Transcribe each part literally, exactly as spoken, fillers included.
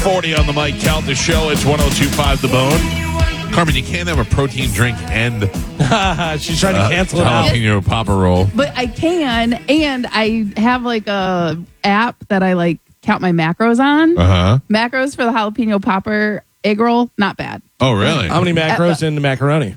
forty on the Mike Calta Show. It's one oh two point five The Bone. Carmen, you can't have a protein drink and she's trying uh, to cancel it out. jalapeno Papa roll. But I can, and I have like a app that I like count my macros on. Uh-huh. Macros for the jalapeno popper egg roll, not bad. Oh, really? How many macros in the macaroni?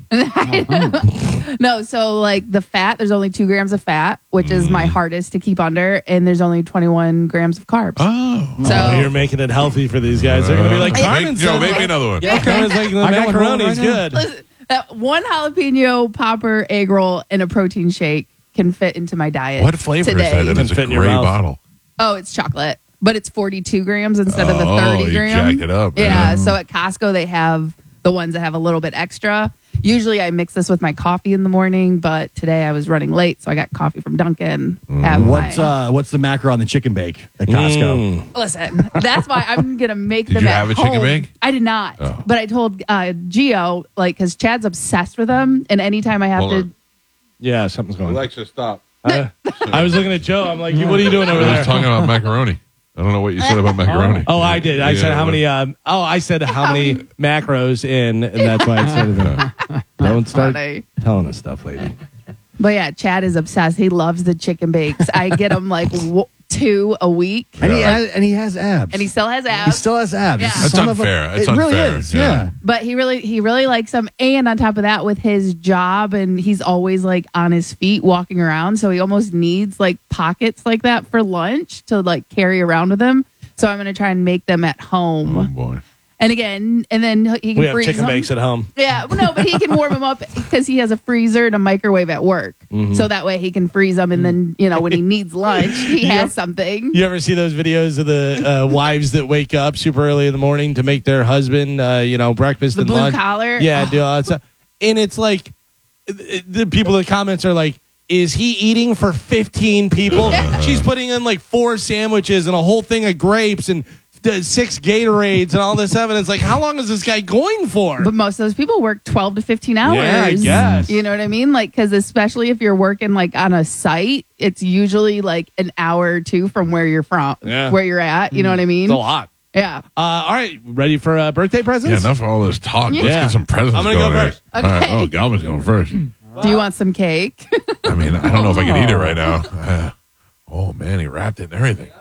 No, so like the fat, there's only two grams of fat, which Mm. is my hardest to keep under, and there's only twenty-one grams of carbs. Oh. So Oh, you're making it healthy for these guys. They're going to be like, Uh, Carmen make, Joe, said make that." me another one. Yeah, Carmen's like, the I got one rolling macaroni's right now. good. listen, that one jalapeno popper egg roll and a protein shake can fit into my diet. What flavor today. is that? That Can is a fit in your gray mouth. bottle. Oh, it's chocolate, but it's forty-two grams instead of the Oh, thirty you grams. jacked it up, Yeah. man. So at Costco, they have the ones that have a little bit extra. Usually I mix this with my coffee in the morning, but today I was running late, so I got coffee from Dunkin'. Mm. Have What's my- uh what's the macro on the chicken bake at Costco? Mm. Listen, that's why I'm gonna make Did them you at have a chicken home. bake? I did not, Oh. but I told uh, Gio, like, because Chad's obsessed with them, and anytime I have Hold to, on. Yeah, something's going on. Alexa, stop. I, I was looking at Joe. I'm like, what are you doing over I there? was talking about macaroni. I don't know what you said about macaroni. Oh, I did. I Yeah, said how what- many. Um, oh, I said how many macros in, and that's why I said it. Don't start Funny. telling us stuff, lady. But yeah, Chad is obsessed. He loves the chicken bakes. I get him like w- two a week, And he has, and he has abs. and he still has he abs. still has abs. Yeah. That's Son of a- unfair. That's it really unfair. is. Yeah. Yeah. But he really, he really likes them. And on top of that, with his job, and he's always like on his feet walking around, so he almost needs like pockets like that for lunch to like carry around with him. So I'm gonna try and make them at home. Oh, boy. And again, and then he can We have freeze chicken them. bakes at home. Yeah, well, no, but he can warm them up because he has a freezer and a microwave at work. Mm-hmm. So that way he can freeze them, and then you know when he needs lunch, he Yeah. has something. You ever see those videos of the uh, wives that wake up super early in the morning to make their husband, uh, you know, breakfast The and blue lunch? collar. Yeah, Oh. do all that stuff. And it's like, the the people in the comments are like, is he eating for fifteen people? She's putting in like four sandwiches and a whole thing of grapes and uh, six Gatorades and all this stuff. And it's like, how long is this guy going for? But most of those people work twelve to fifteen hours. Yeah, I guess. You know what I mean? Like, because especially if you're working like on a site, it's usually like an hour or two from where you're from, Yeah. where you're at. You know what I mean? It's a lot. Yeah. Uh, all right, ready for uh, birthday Yeah, presents? enough of all this talk. Let's Yeah. get some presents I'm gonna go going here. first. All right. Okay. Oh, Galvin's going first. Do you want some cake? I mean, I don't know if I can eat it right now. Uh, oh, man, he wrapped it and everything.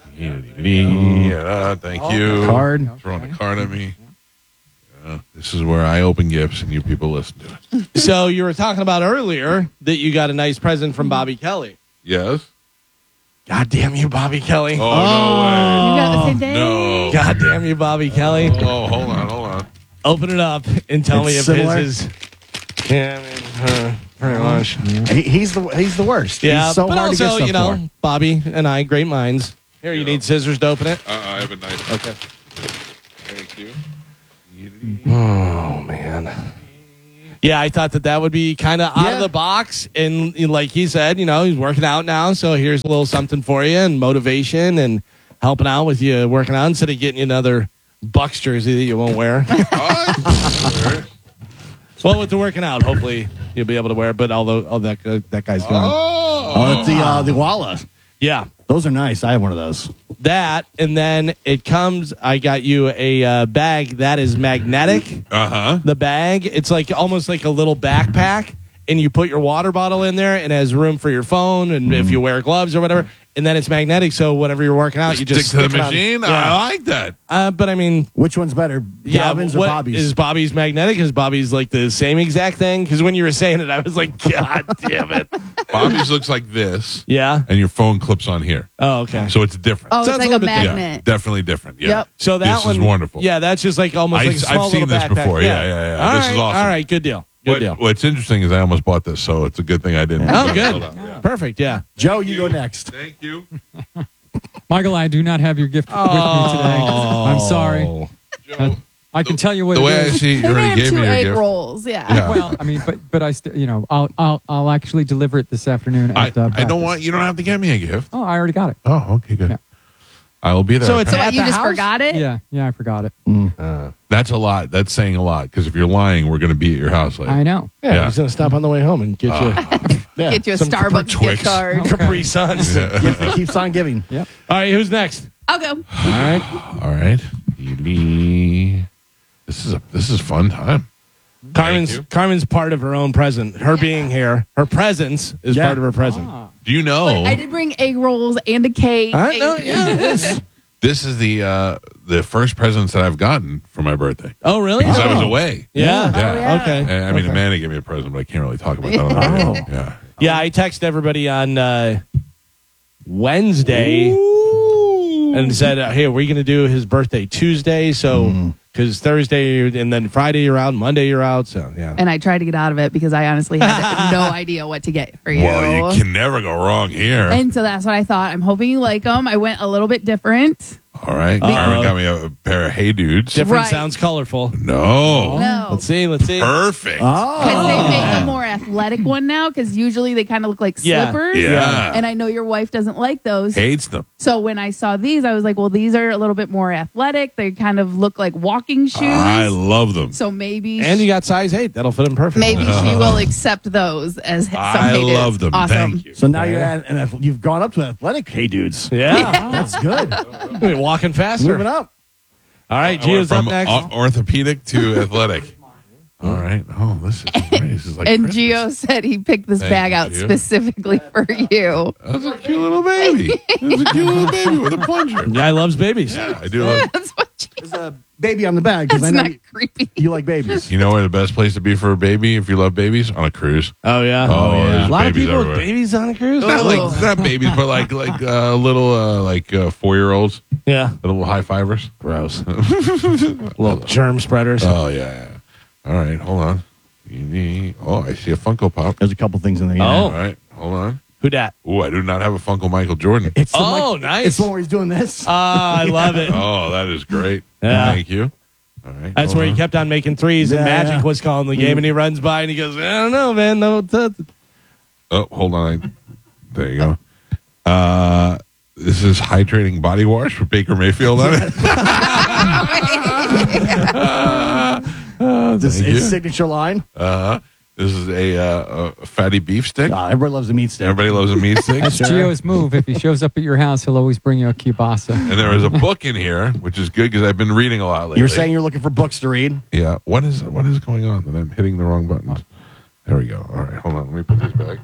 Yeah, thank you. Card. Throwing the card at me. Yeah, this is where I open gifts and you people listen to it. So you were talking about earlier that you got a nice present from Bobby Kelly. Yes? God damn you, Bobby Kelly. Oh, no You got the same day? way. No. God damn you, Bobby Kelly. Oh, hold on, hold on. Open it up and tell It's me if similar? his is. Yeah, I mean, uh, pretty much. He, he's the he's the worst. Yeah, he's so but hard also, to get stuff you know, for. Bobby and I, great minds. Here, you need scissors to open it? Uh, I have a knife. Okay. Thank you. Oh, man. Yeah, I thought that that would be kind of out Yeah. of the box. And you know, like he said, you know, he's working out now. So here's a little something for you and motivation and helping out with you working out instead of getting you another Bucks jersey that you won't wear. Oh, Well, with the working out, hopefully you'll be able to wear it. But although oh, that, uh, that guy's gone. Oh, it's the uh, the Walla. Yeah. Those are nice. I have one of those. That, and then it comes, I got you a uh, bag that is magnetic. uh-huh. The bag, it's like almost like a little backpack, and you put your water bottle in there, and it has room for your phone, and if you wear gloves or whatever, and then it's magnetic, so whenever you're working out, you just Stick to the stick it on- machine? I Yeah. like that. Uh, but I mean, Which one's better, yeah, Galvin's or what- Bobby's? Is Bobby's magnetic? Is Bobby's like the same exact thing? Because when you were saying it, I was like, God damn it. Bobby's looks like this, Yeah. and your phone clips on here. Oh, okay. So it's different. Oh, Sounds it's a like a little bit- yeah, magnet. definitely different. Yeah. Yep. So that this one is wonderful. Yeah, that's just like almost I- like a small I've seen little this backpack. before. Yeah, yeah, yeah. All This is right, awesome. All right, good deal. Good What, deal. what's interesting is I almost bought this, so it's a good thing I didn't. Oh, Hold good. on. Yeah. Perfect. Yeah. Joe, you go next. Thank you. Michael, I do not have your gift with me today. I'm sorry. Joe, I can tell you what the it way I is. see it, you They already have gave two me your egg gift. rolls. Yeah. Yeah. Well, I mean, but but I, st- you know, I'll I'll I'll actually deliver it this afternoon. I, At, uh, I practice. don't want you. Don't have to get me a gift. Oh, I already got it. Oh, okay, good. Yeah. I will be there. So it's So At what, you the just house? forgot it? Yeah, yeah, I forgot it. Uh, that's a lot. That's saying a lot because if you're lying, we're going to be at your house later. I know. Yeah, Yeah. he's gonna stop on the way home and get you yeah, Get you a some Starbucks Twix. gift card. Okay. Capri Suns. Yeah. Gift that keeps on giving. Yep. All right, who's next? I'll go. All right. All right. This is a this is a fun time. Carmen's you. Carmen's part of her own present. Her being here, her presence is Yeah. part of her present. Do you know But I did bring egg rolls and a cake. I know, yeah. this is the uh, the first presents that I've gotten for my birthday Oh, really? because I was Oh. away. Yeah. Yeah. Oh, yeah. Okay. And, I mean, Okay. Amanda gave me a present, but I can't really talk about that on the radio. Yeah. Yeah, I text everybody on uh, Wednesday and said, uh, "Hey, we're going to do his birthday Tuesday, so because Thursday and then Friday you're out, Monday you're out, so yeah." And I tried to get out of it because I honestly had no idea what to get for you. Well, you can never go wrong here. And so that's what I thought. I'm hoping you like them. I went a little bit different. All right. Carmen got me a pair of Hey Dudes. Different Right. sounds colorful. No. No. Let's see. Let's see. Perfect. Because they make a more athletic one now because usually they kind of look like Yeah. slippers. Yeah. And I know your wife doesn't like those. Hates them. So when I saw these, I was like, well, these are a little bit more athletic. They kind of look like walking shoes. I love them. so maybe And you got size eight. That'll fit him perfect. maybe she will accept those as some I hey dudes. love them. Awesome. Thank you. So now you're at, and ath- you've gone up to athletic Hey Dudes. Yeah. That's good. We're walking faster. Moving up. All right, I went Gio's up from next. o- orthopedic to athletic. All right. Oh, this is great. This is like And Christmas. Gio said he picked this Thank bag you, out Gio. specifically for you. That's a cute little baby. That's a cute little baby with a plunger. Guy loves babies. Yeah, I do love. That's what Gio, There's a baby on the bag because I that's know not you, creepy. you like babies. You know where the best place to be for a baby if you love babies? On a cruise. Oh yeah. Oh, A there's lot of babies people with everywhere. babies on a cruise. Not Oh. like not babies, but like like uh, little uh, like uh, four year olds, Yeah. little high fivers. Gross. Little germ spreaders. Oh yeah, yeah. All right, hold on. You need. Oh, I see a Funko Pop. There's a couple things in there. yeah. Oh. All right, hold on. Who dat? Oh, I do not have a Funko Michael Jordan. It's the Oh, like- nice. It's the one where he's doing this. Ah, I love it. Oh, that is great. Yeah. Thank you. All right. That's hold where he on. kept on making threes, and Yeah, Magic yeah. was calling the game, and he runs by and he goes, "I don't know, man. No, that, Oh, hold on. There you go. Uh, this is hydrating body wash with Baker Mayfield on it. this thank his you. signature line. Uh, this is a, uh, a fatty beef stick. Ah, everybody loves a meat stick. Everybody loves a meat stick. That's Gio's move. If he shows up at your house, he'll always bring you a kielbasa. And there is a book in here, which is good because I've been reading a lot lately. You're saying you're looking for books to read? yeah. What is what is going on? That I'm hitting the wrong buttons. There we go. All right, hold on. Let me put this back.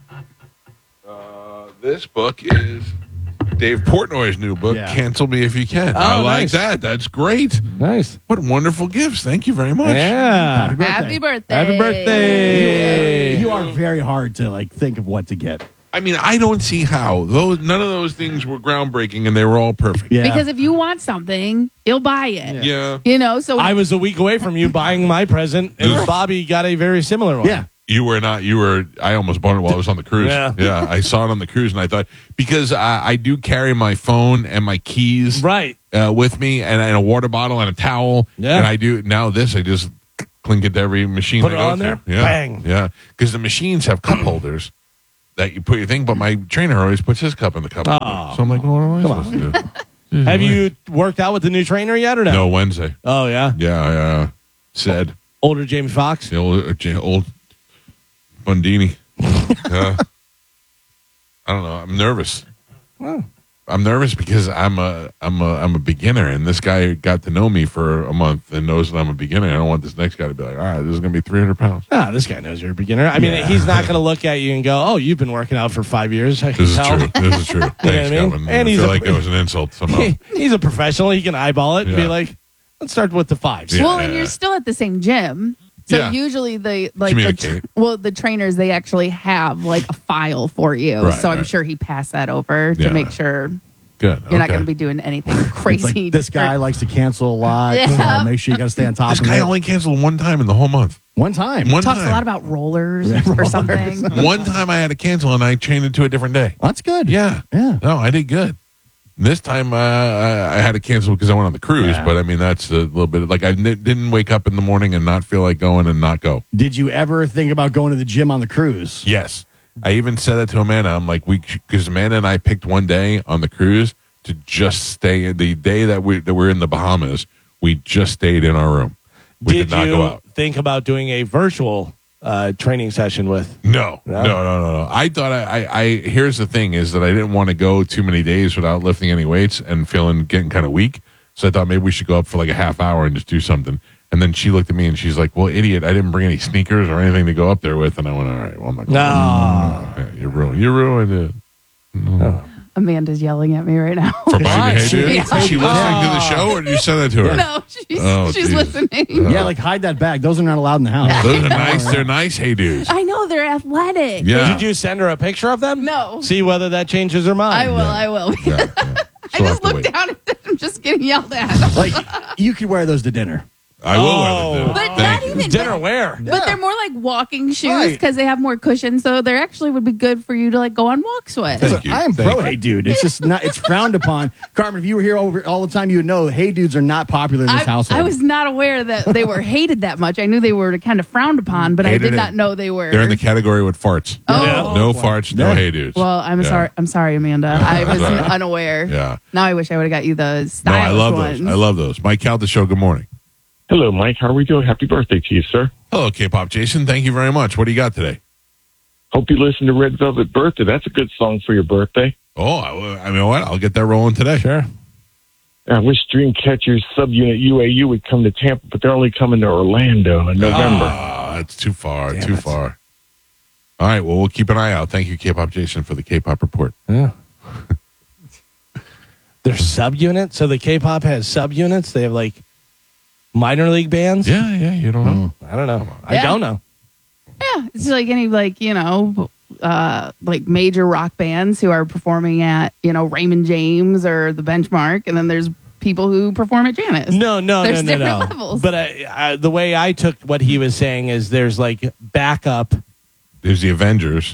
Uh, this book is Dave Portnoy's new book, Yeah. "Cancel Me If You Can." I Oh, like nice. that. That's great. nice. What wonderful gifts. Thank you very much. Yeah. Happy birthday. Happy birthday. You are very hard to like think of what to get. I mean, I don't see how those none of those things were groundbreaking, and they were all perfect. Yeah. Because if you want something, he'll buy it. Yeah. You know, so I was a week away from you buying my present, and Bobby got a very similar one. yeah. You were not. You were. I almost bought it while I was on the cruise. Yeah. yeah. I saw it on the cruise, and I thought because I, I do carry my phone and my keys Right. uh, with me, and, and a water bottle and a towel. Yeah. And I do now. This I just clink it to every machine. Put I it go on to. there? Yeah. Bang. Yeah. Because the machines have cup holders that you put your thing, but my trainer always puts his cup in the cup Oh. holder. So I'm like, well, what am I supposed to do? Have you worked out with the new trainer yet or no? No, Wednesday. Oh yeah. Yeah. Yeah. Said Older Jamie Foxx. the old, uh, J- old Bundini. Yeah. I don't know. I'm nervous. Well. I'm nervous because I'm a I'm a I'm a beginner, and this guy got to know me for a month and knows that I'm a beginner. I don't want this next guy to be like, all right, this is gonna be three hundred pounds. Ah, this guy knows you're a beginner. I mean, Yeah. he's not going to look at you and go, "Oh, you've been working out for five years." I can This is tell. true. This is true. Thanks, what I mean? Calvin. And I he's feel a- like that was an insult somehow. He's a professional. He can eyeball it and be Yeah. like, "Let's start with the fives." Yeah. well, and you're still at the same gym. So Yeah. usually the like the, Communicate. well the trainers they actually have like a file for you. Right, so I'm right. sure he passed that over to Yeah. make sure Good. you're not okay. going to be doing anything It's crazy. like, this guy likes to cancel a lot. Yeah. You know, make sure you got to stay on top This of guy it. only canceled one time in the whole month. One time. One talks time. a lot about rollers Yeah, or rollers. something. One time I had to cancel, and I changed it to a different day. That's good. Yeah. Yeah. No, I did good. This time uh, I, I had to cancel because I went on the cruise, Yeah. but I mean that's a little bit like I n- didn't wake up in the morning and not feel like going and not go. Did you ever think about going to the gym on the cruise? Yes, I even said that to Amanda. I'm like, we because Amanda and I picked one day on the cruise to just stay in the day that we that we're in the Bahamas. We just stayed in our room. We did, Did not you go out. think about doing a virtual uh, training session with? No, No? no, no, no, no. I thought I, I, I. Here's the thing: is that I didn't want to go too many days without lifting any weights and feeling getting kind of weak. So I thought maybe we should go up for like a half hour and just do something. And then she looked at me and she's like, well, idiot, I didn't bring any sneakers or anything to go up there with. And I went, all right, well, I'm not going. No. Yeah, you ruined, you ruined it. Amanda's yelling at me right now. For buying Why? the Hey Dude? Yeah. Is she listening to the show or did you send that to her? No, she's, Oh, she's Jesus. listening. Yeah, like hide that bag. Those are not allowed in the house. Those are nice. They're nice Hey Dudes. I know they're athletic. Yeah. Did you send her a picture of them? No. See whether that changes her mind. I will. I will. Yeah, yeah. I She'll have just to looked wait. down and said, I'm just getting yelled at. Like, you could wear those to dinner. I will Oh. wear them. But Thank not you. even Dinner wear. But they're more like walking shoes Right. because they have more cushion, so they actually would be good for you to like go on walks with. Thank you. I am Thank pro you. Hey Dude. It's just not. It's frowned upon. Carmen, if you were here over all the time, you would know Hey Dudes are not popular in this I, household. I was not aware that they were hated that much. I knew they were kind of frowned upon, but I Hated did it. not know they were. They're in the category with farts. Oh. Yeah. No farts, no Yeah. Hey Dudes. Well, I'm Yeah. sorry. I'm sorry, Amanda. I was Right. unaware. Yeah. Now I wish I would have got you the No, stylish I love ones. those. I love those. Mike Cal, the show. Good morning. Hello, Mike. How are we doing? Happy birthday to you, sir. Hello, K-pop Jason. Thank you very much. What do you got today? Hope you listen to Red Velvet Birthday. That's a good song for your birthday. Oh, I, I mean, what? I'll get that rolling today. Sure. I wish Dreamcatcher's subunit U A U would come to Tampa, but they're only coming to Orlando in November. Ah, it's too far. Damn too it. far. All right. Well, we'll keep an eye out. Thank you, K-pop Jason, for the K-pop report. Yeah. They're subunits. So the K-pop has subunits. They have like minor league bands. Yeah, yeah. You don't know. I don't know. I Yeah. don't know. Yeah, it's like any like you know, uh, like major rock bands who are performing at you know Raymond James or the Benchmark, and then there's people who perform at Janice. No, no, There's no, no, different no. levels. But I, I, the way I took what he was saying is there's like backup. There's the Avengers,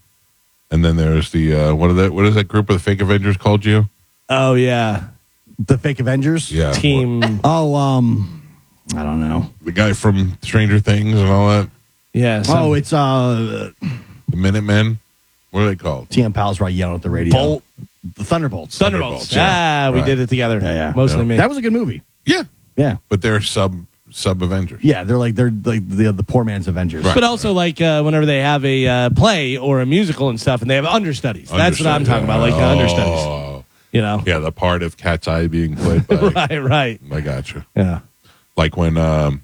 and then there's the uh, what are that? What is that group of the fake Avengers called? You? Oh yeah, the fake Avengers. Yeah. team. Oh, um, I don't know. The guy from Stranger Things and all that. Yeah. some- Oh, it's uh, The Minutemen. What are they called? T M Pals right yelling at the radio. Bolt. The Thunderbolts. Thunderbolts. Thunderbolts, yeah. Ah, we Right. did it together. Yeah, yeah. Mostly Yeah. me. That was a good movie. Yeah, Yeah, but they're sub sub Avengers. yeah. They're like they're like the the poor man's Avengers. Right. But also, like uh, whenever they have a uh, play or a musical and stuff, and they have understudies. That's what I'm talking about, like uh, understudies. Oh, You know. yeah, the part of Cat's Eye being played by. Right. Right. I got you. Yeah. Like when um,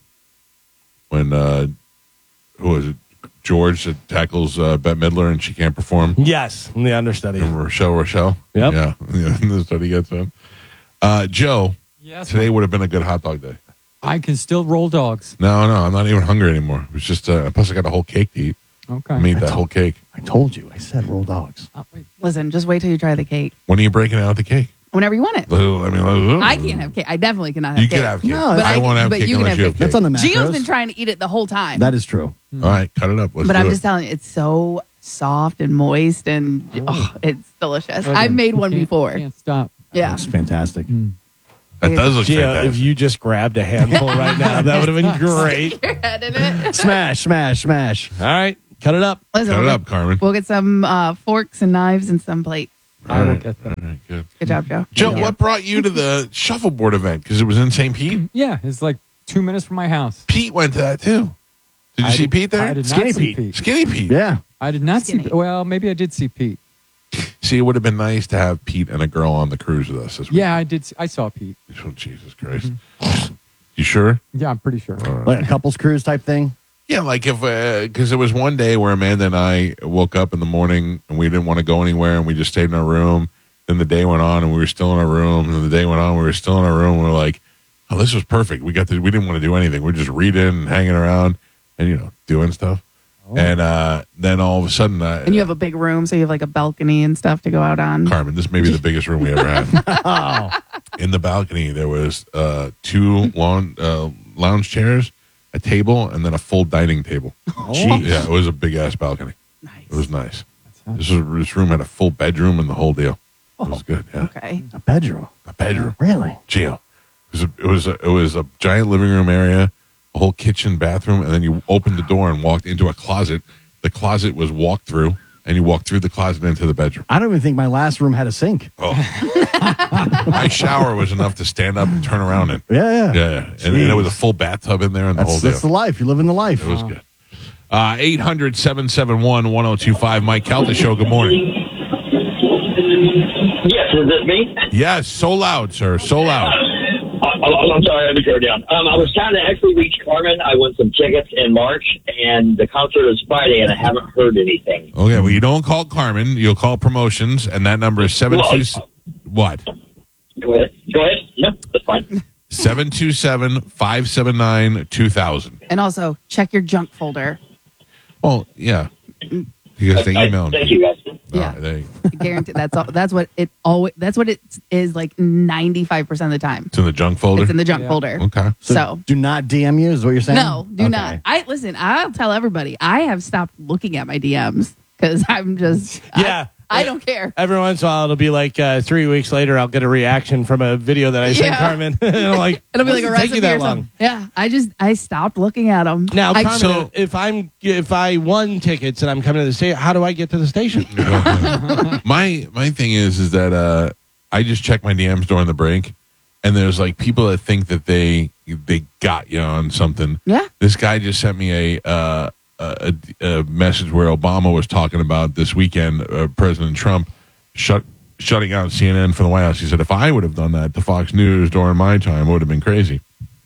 when uh, who was it? George that tackles uh, Bette Midler and she can't perform. Yes. The understudy. And Rochelle, Rochelle. Yep. Yeah, yeah. That's what he gets in. Uh, Joe, Yes. today would have been a good hot dog day. I can still roll dogs. No, no, I'm not even hungry anymore. It was just uh, plus I got a whole cake to eat. Okay. I mean that whole cake. I told you. I said roll dogs. Oh, wait. Listen, just wait till you try the cake. When are you breaking out the cake? Whenever you want it. I mean, I can't have cake. I definitely cannot have You cake. can have cake. No, I, but I- won't have but cake you can unless have you have cake. cake. That's on the macros. Gio's been trying to eat it the whole time. That is true. All right, cut it up. Let's but do I'm it. just telling you, it's so soft and moist, and oh, it's delicious. I've made one Can't- before. Can't stop. Yeah. It's fantastic. That does look Gio, fantastic. if you just grabbed a handful right now, that would have been great. Your head in it. Smash, smash, smash. All right. Cut it up. Listen, Cut it we'll up, get- Carmen. We'll get some uh, forks and knives and some plates. I will get that. All right, good. Good job, Joe. Joe, Yeah. what brought you to the shuffleboard event? Because it was in Saint Pete. Yeah, it's like two minutes from my house. Pete went to that too. Did you I see did- Pete there? I did Skinny not see Pete. Pete. Skinny Pete. Yeah. I did not Skinny. see. Well, maybe I did see Pete. See, it would have been nice to have Pete and a girl on the cruise with us this week. Yeah, I did. See, I saw Pete. Oh, Jesus Christ. You sure? Yeah, I'm pretty sure. Like a couples cruise type thing. Yeah, like if, because it was one day where Amanda and I woke up in the morning and we didn't want to go anywhere and we just stayed in our room. Then the day went on and we were still in our room. And the day went on, we were still in our room. We were like, oh, this was perfect. We got to, we didn't want to do anything. We are just reading and hanging around and, you know, doing stuff. And uh, then all of a sudden, uh, And you have a big room, so you have like a balcony and stuff to go out on. Carmen, this may be the biggest room we ever had. Oh, In the balcony, there was uh, two lawn, uh, lounge chairs, a table, and then a full dining table. jeez. Yeah, it was a big ass balcony. Nice. It was nice. This was, this room had a full bedroom and the whole deal. It was good. Yeah, Okay. A bedroom. a bedroom. Really? Gio. It was a, it was a, it was a giant living room area, a whole kitchen, bathroom, and then you opened the door and walked into a closet. The closet was walked through, and you walked through the closet into the bedroom. I don't even think my last room had a sink. Oh, my shower was enough to stand up and turn around in. Yeah, yeah. Yeah, yeah. And, and there was a full bathtub in there and the whole That's, deal. that's the life. You're living the life. It was good. Uh, eight hundred, seven seven one, one oh two five. Mike Calta Show, good morning. Yes, is it me? Yes, so loud, sir. So loud. Oh, I'm sorry, I had to go down. Um, I was trying to actually reach Carmen. I won some tickets in March, and the concert is Friday, and I haven't heard anything. Okay, well, you don't call Carmen. You'll call promotions, and that number is seven two. What? Go ahead. Go ahead. No, that's fine. seven two seven, five seven nine, two thousand. And also check your junk folder. Well, yeah. Because they I- I- emailed Thank me. you, guys. Yeah. All right, there you- I guarantee that's all. That's what it always. That's what it is like ninety-five percent of the time. It's in the junk folder? It's in the junk Yeah. folder. Okay. So, do not D M you is what you're saying? no, do Okay. not. I listen. I'll tell everybody. I have stopped looking at my D Ms because I'm just. Yeah. I, I don't care. Every once in a while, it'll be like uh, three weeks later, I'll get a reaction from a video that I sent Yeah. Carmen. and I'm like, It'll be "Why like a does it take recipe you that or long?" something. Yeah, I just I stopped looking at them. Now, I, Carmen, So- if I'm if I won tickets and I'm coming to the station, how do I get to the station? my my thing is is that uh, I just check my D Ms during the break, and there's like people that think that they they got you on something. Yeah. This guy just sent me a uh, a, a message where Obama was talking about this weekend uh, President Trump shut shutting out C N N from the White House. He said if I would have done that to Fox News during my time, it would have been crazy.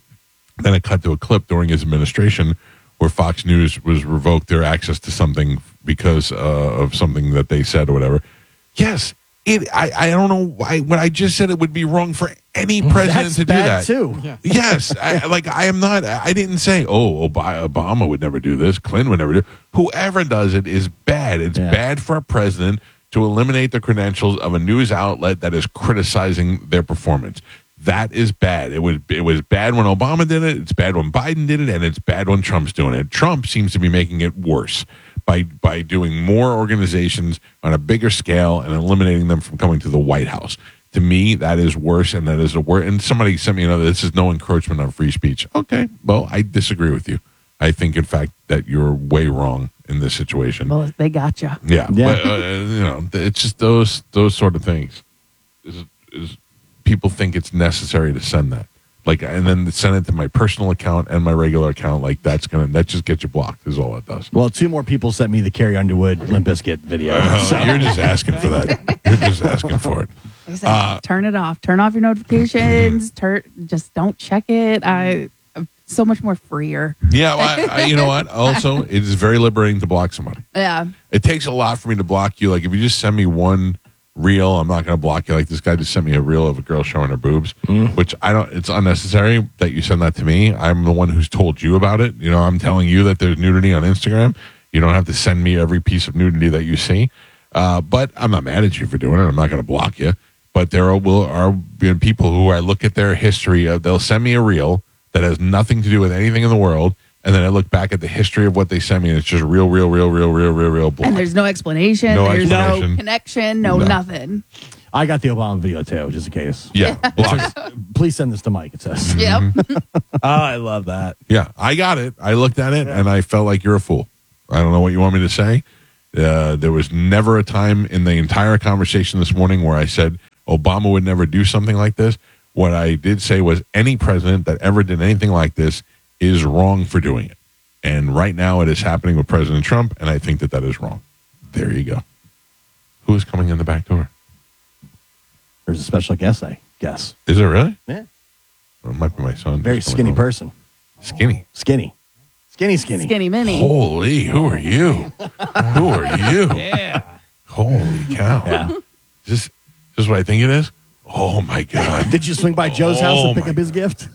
Then it cut to a clip during his administration where Fox News was revoked their access to something because uh, of something that they said or whatever. Yes, it. I, I don't know why. What I just said, it would be wrong for any president That's to do bad that. too. Yes, I, like I am not. I didn't say, oh, Ob- Obama would never do this. Clinton would never do. Whoever does it is bad. It's Yeah. bad for a president to eliminate the credentials of a news outlet that is criticizing their performance. That is bad. It was it was bad when Obama did it. It's bad when Biden did it, and it's bad when Trump's doing it. Trump seems to be making it worse by by doing more organizations on a bigger scale and eliminating them from coming to the White House. To me, that is worse, and that is a word. And somebody sent me another. This is no encroachment on free speech. Okay, well, I disagree with you. I think, in fact, that you're way wrong in this situation. well, they got you. Yeah, Yeah. but uh, you know, it's just those those sort of things. Is, is people think it's necessary to send that, like, and then send it to my personal account and my regular account. Like that's gonna that just gets you blocked. Is all it does. Well, two more people sent me the Carrie Underwood Limp Bizkit video. Uh, So- you're just asking for that. You're just asking for it. Like I said, Uh, turn it off. Turn off your notifications. Turn. Just don't check it. I. I'm so much more freer. Yeah, well, I, I, you know what? Also, it is very liberating to block somebody. Yeah. It takes a lot for me to block you. Like if you just send me one reel, I'm not going to block you. Like this guy just sent me a reel of a girl showing her boobs, which I don't. It's unnecessary that you send that to me. I'm the one who's told you about it. You know, I'm telling you that there's nudity on Instagram. You don't have to send me every piece of nudity that you see. Uh, but I'm not mad at you for doing it. I'm not going to block you. But there are, will are you know, people who I look at their history of. They'll send me a reel that has nothing to do with anything in the world. And then I look back at the history of what they sent me, and it's just real, real, real, real, real, real, real block. And there's no explanation. No there's explanation. no connection. No, No. nothing. I got the Obama video too, just in case. Yeah, block. Please send this to Mike. It says. Yep. Oh, I love that. Yeah, I got it. I looked at it, and I felt like you're a fool. I don't know what you want me to say. Uh, there was never a time in the entire conversation this morning where I said Obama would never do something like this. What I did say was any president that ever did anything like this is wrong for doing it. And right now it is happening with President Trump, and I think that that is wrong. There you go. Who is coming in the back door? There's a special guest, I guess. Is it really? Yeah. Or it might be my son. Very Just coming skinny home. person. Skinny. Skinny. Skinny, skinny. Skinny mini. Holy, who are you? Who are you? Yeah. Holy cow. Yeah. Is this, is this what I think it is? Oh, my God. Did you swing by Joe's Oh, house and pick my- up his gift?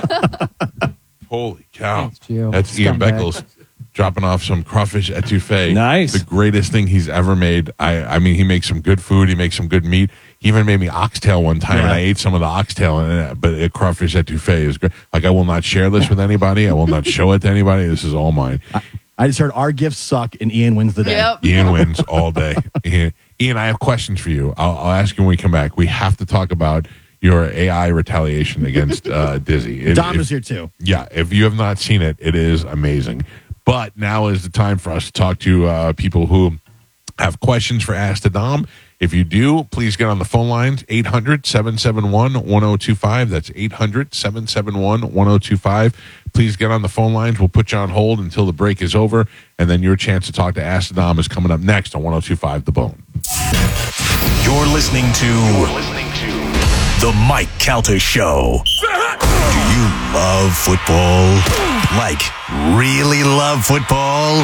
Holy cow. Thanks, Gio. That's Ian Scumbag. Beckles dropping off some crawfish etouffee. Nice. The greatest thing he's ever made. I, I mean, he makes some good food. He makes some good meat. He even made me oxtail one time, and Yeah. I ate some of the oxtail, and, uh, but a crawfish etouffee is great. Like, I will not share this with anybody. I will not show it to anybody. This is all mine. I just heard our gifts suck and Ian wins the day. Yep. Ian wins all day. Ian, Ian, I have questions for you. I'll, I'll ask you when we come back. We have to talk about your A I retaliation against uh, Dizzy. If- Dom if- is here too. Yeah, if you have not seen it, it is amazing. But now is the time for us to talk to uh, people who have questions for Ask the Dom. If you do, please get on the phone lines, eight hundred, seven seven one, one oh two five. That's eight hundred, seven seven one, one oh two five. Please get on the phone lines. We'll put you on hold until the break is over, and then your chance to talk to Ask the Dom is coming up next on one oh two five The Bone. You're listening to. You're listening to The Mike Calta Show. Do you love football? Like, really love football?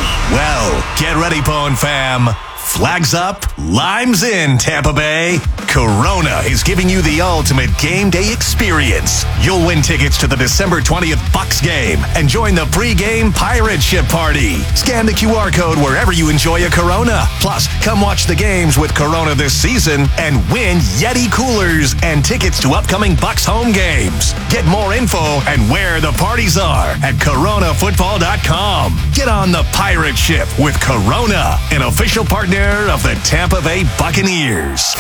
Well, get ready, Pone fam. Flags up, limes in, Tampa Bay. Corona is giving you the ultimate game day experience. You'll win tickets to the December twentieth Bucks game and join the pre-game pirate ship party. Scan the Q R code wherever you enjoy a Corona. Plus, come watch the games with Corona this season and win Yeti coolers and tickets to upcoming Bucks home games. Get more info and where the parties are at corona football dot com. Get on the pirate ship with Corona, an official partner of the Tampa Bay Buccaneers.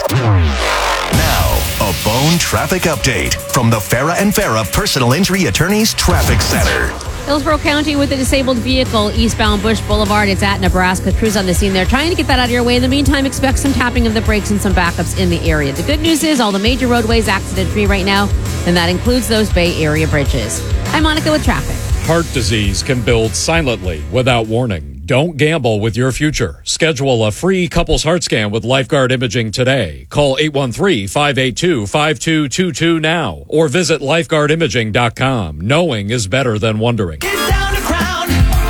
Now, a Bone traffic update from the Farah and Farah Personal Injury Attorneys Traffic Center. Hillsborough County with a disabled vehicle eastbound Bush Boulevard. It's at Nebraska. Crews on the scene there trying to get that out of your way. In the meantime, expect some tapping of the brakes and some backups in the area. The good news is all the major roadways accident-free right now, and that includes those Bay Area bridges. I'm Monica with traffic. Heart disease can build silently without warning. Don't gamble with your future. Schedule a free couples heart scan with Lifeguard Imaging today. Call eight one three, five eight two, five two two two now or visit lifeguard imaging dot com. Knowing is better than wondering. Get down to Crown.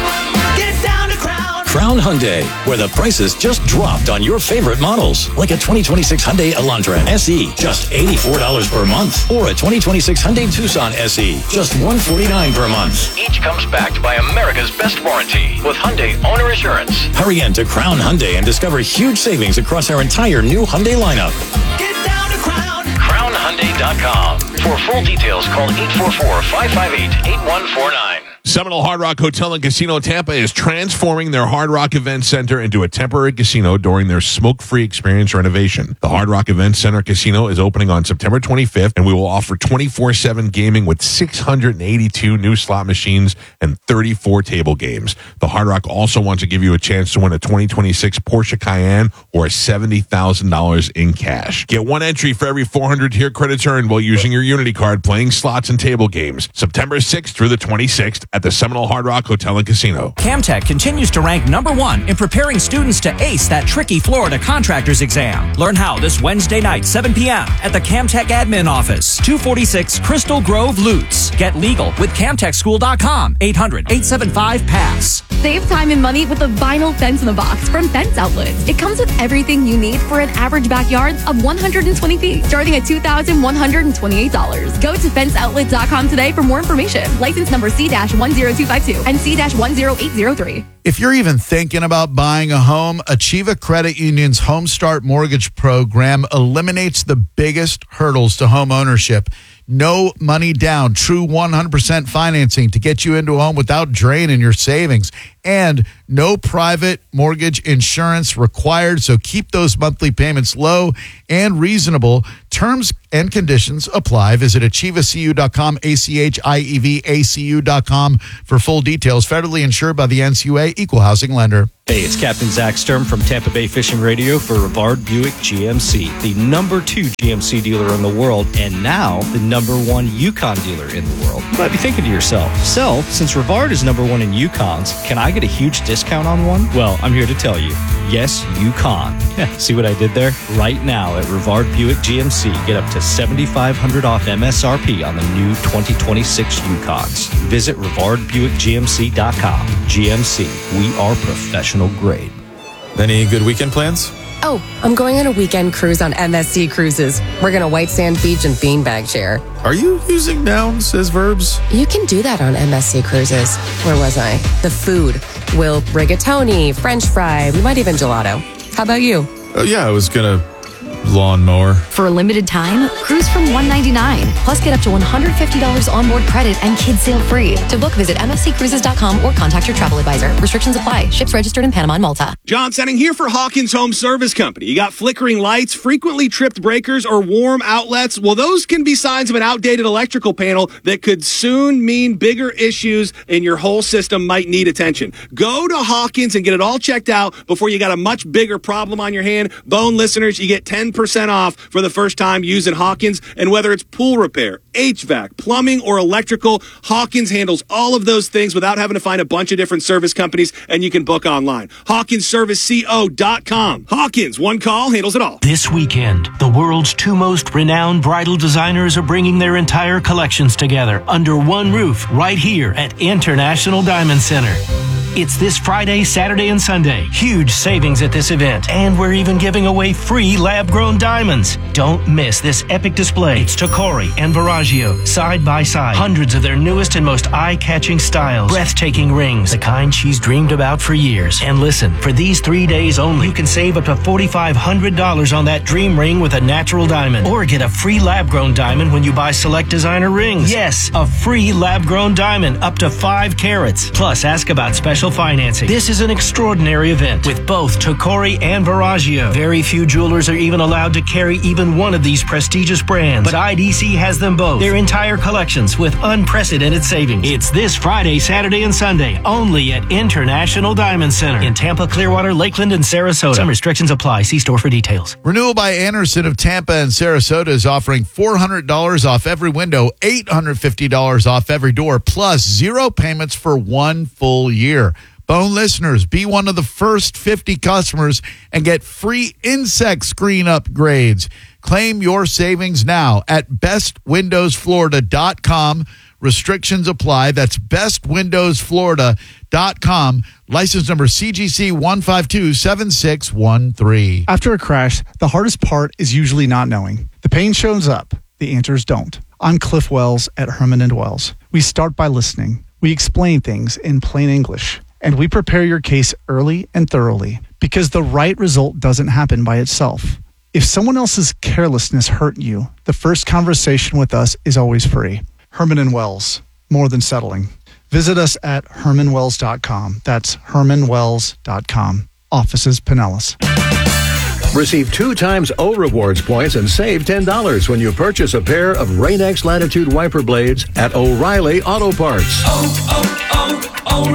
Get down to Crown. Crown Hyundai, where the prices just dropped on your favorite models. Like a twenty twenty-six Hyundai Elantra S E, just eighty-four dollars per month. Or a twenty twenty-six Hyundai Tucson S E, just one hundred forty-nine dollars per month. Each comes backed by America's best warranty with Hyundai Owner Assurance. Hurry in to Crown Hyundai and discover huge savings across our entire new Hyundai lineup. Get down to Crown. crown hyundai dot com. For full details, call eight four four, five five eight, eight one four nine. Seminole Hard Rock Hotel and Casino Tampa is transforming their Hard Rock Event Center into a temporary casino during their smoke-free experience renovation. The Hard Rock Event Center Casino is opening on September twenty-fifth, and we will offer twenty-four seven gaming with six hundred eighty-two new slot machines and thirty-four table games. The Hard Rock also wants to give you a chance to win a twenty twenty-six Porsche Cayenne or seventy thousand dollars in cash. Get one entry for every four hundred tier credits earned while using your Unity card playing slots and table games. September sixth through the twenty-sixth at the Seminole Hard Rock Hotel and Casino. Camtech continues to rank number one in preparing students to ace that tricky Florida contractor's exam. Learn how this Wednesday night, seven p.m. at the Camtech Admin Office, two forty-six Crystal Grove, Lutz. Get legal with camtech school dot com, eight hundred, eight seven five, pass. Save time and money with a vinyl fence in a box from Fence Outlets. It comes with everything you need for an average backyard of one hundred twenty feet, starting at two thousand one hundred twenty-eight dollars. Go to fence outlet dot com today for more information. License number C one zero two five two and C one zero eight zero three. If you're even thinking about buying a home, Achieva Credit Union's Home Start Mortgage Program eliminates the biggest hurdles to home ownership. No money down, true one hundred percent financing to get you into a home without draining your savings, and no private mortgage insurance required. So keep those monthly payments low and reasonable. Terms and conditions apply. Visit achieva c u dot com, A C H I E V A C U dot com for full details. Federally insured by the N C U A, Equal Housing Lender. Hey, it's Captain Zach Sturm from Tampa Bay Fishing Radio for Rivard Buick G M C, the number two G M C dealer in the world, and now the number one Yukon dealer in the world. You might be thinking to yourself, so, since Rivard is number one in Yukons, can I get a huge discount on one? Well, I'm here to tell you, yes, Yukon. See what I did there? Right now at Rivard Buick G M C, get up to seventy-five hundred dollars off M S R P on the new twenty twenty-six Yukons. Visit rivard buick g m c dot com. G M C, we are professional grade. Any good weekend plans? Oh, I'm going on a weekend cruise on M S C Cruises. We're going to White Sand Beach and Beanbag Chair. Are you using nouns as verbs? You can do that on M S C Cruises. Where was I? The food. We'll rigatoni, French fry, we might even gelato. How about you? Oh, yeah, I was going to lawnmower. For a limited time, cruise from one hundred ninety-nine dollars. Plus get up to one hundred fifty dollars onboard credit and kids sail free. To book, visit m f c cruises dot com or contact your travel advisor. Restrictions apply. Ships registered in Panama and Malta. John Senning here for Hawkins Home Service Company. You got flickering lights, frequently tripped breakers, or warm outlets? Well, those can be signs of an outdated electrical panel that could soon mean bigger issues and your whole system might need attention. Go to Hawkins and get it all checked out before you got a much bigger problem on your hand. Bone listeners, you get ten percent off for the first time using Hawkins. And whether it's pool repair, H V A C, plumbing, or electrical, Hawkins handles all of those things without having to find a bunch of different service companies, and you can book online. Hawkins Service Co dot com. Hawkins, one call, handles it all. This weekend, the world's two most renowned bridal designers are bringing their entire collections together under one roof right here at International Diamond Center. It's this Friday, Saturday, and Sunday. Huge savings at this event. And we're even giving away free lab-grown diamonds. Don't miss this epic display. It's Tocori and Verragio, side by side. Hundreds of their newest and most eye-catching styles. Breathtaking rings, the kind she's dreamed about for years. And listen, for these three days only, you can save up to four thousand five hundred dollars on that dream ring with a natural diamond. Or get a free lab-grown diamond when you buy select designer rings. Yes, a free lab-grown diamond up to five carats. Plus, ask about special financing. This is an extraordinary event with both Tocori and Verragio. Very few jewelers are even allowed to carry even one of these prestigious brands, but I D C has them both. Their entire collections with unprecedented savings. It's this Friday, Saturday, and Sunday only at International Diamond Center in Tampa, Clearwater, Lakeland, and Sarasota. Some restrictions apply. See store for details. Renewal by Anderson of Tampa and Sarasota is offering four hundred dollars off every window, eight hundred fifty dollars off every door, plus zero payments for one full year. Bone listeners, be one of the first fifty customers and get free insect screen upgrades. Claim your savings now at best windows florida dot com. Restrictions apply. That's best windows florida dot com. License number C G C one five two seven six one three. After a crash, the hardest part is usually not knowing. The pain shows up. The answers don't. I'm Cliff Wells at Herman and Wells. We start by listening. We explain things in plain English. And we prepare your case early and thoroughly because the right result doesn't happen by itself. If someone else's carelessness hurt you, the first conversation with us is always free. Herman and Wells, more than settling. Visit us at herman wells dot com. That's herman wells dot com. Offices Pinellas. Receive two times O Rewards points and save ten dollars when you purchase a pair of Rain-X Latitude wiper blades at O'Reilly Auto Parts. Oh, oh,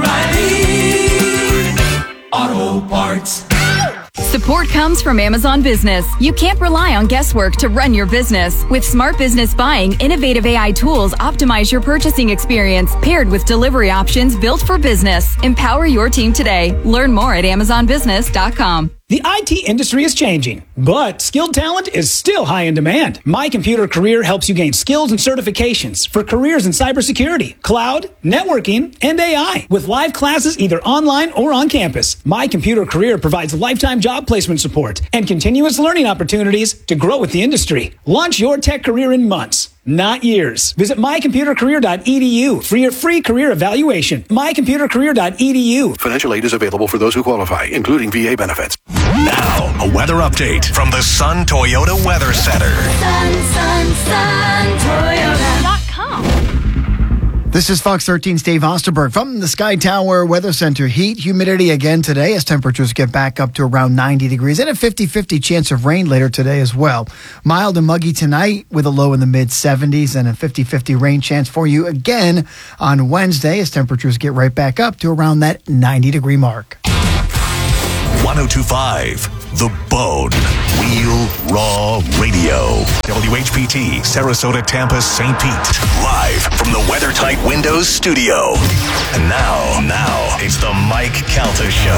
oh, O'Reilly Auto Parts. Support comes from Amazon Business. You can't rely on guesswork to run your business. With Smart Business Buying, innovative A I tools optimize your purchasing experience, paired with delivery options built for business. Empower your team today. Learn more at amazon business dot com. The I T industry is changing, but skilled talent is still high in demand. My Computer Career helps you gain skills and certifications for careers in cybersecurity, cloud, networking, and A I. With live classes either online or on campus, My Computer Career provides lifetime job placement support and continuous learning opportunities to grow with the industry. Launch your tech career in months, not years. Visit my computer career dot e d u for your free career evaluation. my computer career dot e d u. Financial aid is available for those who qualify, including V A benefits. Now, a weather update from the Sun Toyota Weather Center. Sun, sun, sun, Toyota dot com. This is Fox thirteen's Dave Osterberg from the Sky Tower Weather Center. Heat, humidity again today as temperatures get back up to around ninety degrees and a fifty-fifty chance of rain later today as well. Mild and muggy tonight with a low in the mid seventies and a fifty-fifty rain chance for you again on Wednesday as temperatures get right back up to around that ninety degree mark. one oh two point five The Bone. Real Raw Radio. W H P T, Sarasota, Tampa, Saint Pete. Live from the WeatherTight Windows studio. And now, now, it's the Mike Calta Show.